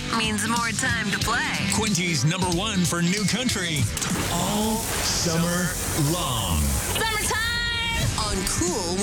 means more time to play. Quinty's #1 for new country. All summer long. Summertime on Cool